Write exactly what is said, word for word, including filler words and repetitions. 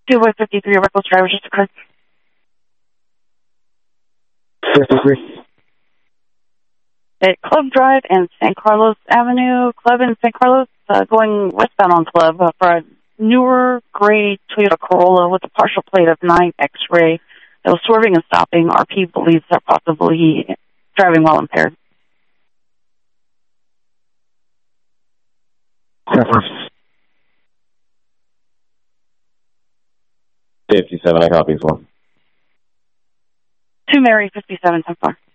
two by fifty-three, reckless driver just occurred. fifty-three. At Club Drive and San Carlos Avenue, Club and San Carlos, uh, going westbound on Club uh, for a newer gray Toyota Corolla with a partial plate of nine X-ray that was swerving and stopping. R P believes they're possibly driving while impaired. fifty-seven, I copy as well. Two Mary, fifty-seven, so far.